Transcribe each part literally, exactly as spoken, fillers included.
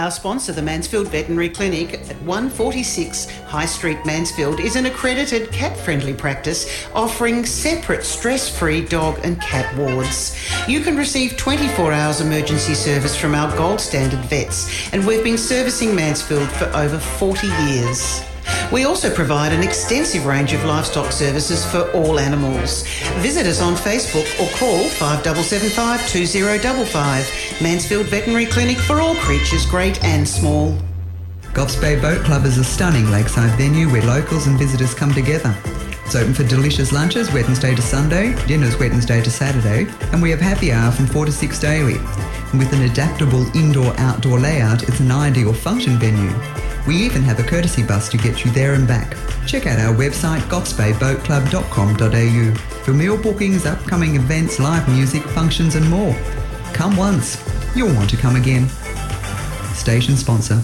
Our sponsor, the Mansfield Veterinary Clinic at one forty-six High Street, Mansfield, is an accredited cat-friendly practice offering separate stress-free dog and cat wards. You can receive twenty-four hours emergency service from our gold standard vets, and we've been servicing Mansfield for over forty years. We also provide an extensive range of livestock services for all animals. Visit us on Facebook or call five seven seven five, two zero five five. Mansfield Veterinary Clinic for all creatures, great and small. Goffs Bay Boat Club is a stunning lakeside venue where locals and visitors come together. It's open for delicious lunches Wednesday to Sunday, dinners Wednesday to Saturday, and we have happy hour from four to six daily. And with an adaptable indoor-outdoor layout, it's an ideal function venue. We even have a courtesy bus to get you there and back. Check out our website, goffs bay boat club dot com dot a u, for meal bookings, upcoming events, live music, functions and more. Come once, you'll want to come again. Station sponsor.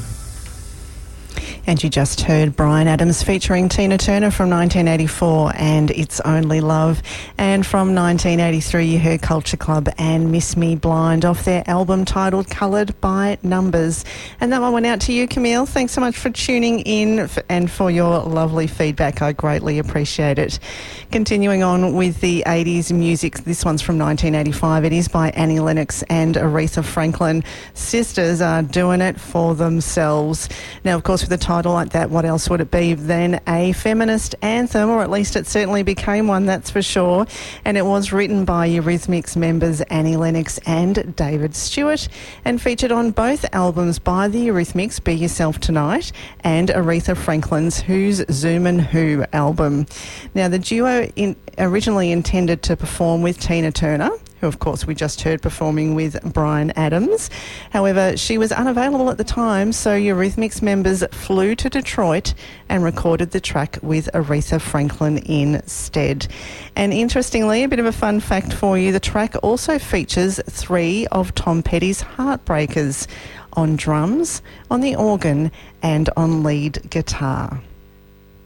And you just heard Bryan Adams featuring Tina Turner from nineteen eighty-four and It's Only Love. And from nineteen eighty-three you heard Culture Club and Miss Me Blind off their album titled Coloured by Numbers. And that one went out to you, Camille. Thanks so much for tuning in and for your lovely feedback. I greatly appreciate it. Continuing on with the eighties music, this one's from nineteen eighty-five. It is by Annie Lennox and Aretha Franklin. Sisters are doing it for themselves. Now, of course, with the title like that, what else would it be than a feminist anthem, or at least it certainly became one, that's for sure. And it was written by Eurythmics members Annie Lennox and David Stewart and featured on both albums by the Eurythmics, Be Yourself Tonight, and Aretha Franklin's Who's Zoomin' Who album. Now, the duo in, originally intended to perform with Tina Turner, who of course we just heard performing with Bryan Adams. However, she was unavailable at the time, so Eurythmics members flew to Detroit and recorded the track with Aretha Franklin instead. And interestingly, a bit of a fun fact for you, the track also features three of Tom Petty's Heartbreakers on drums, on the organ and on lead guitar.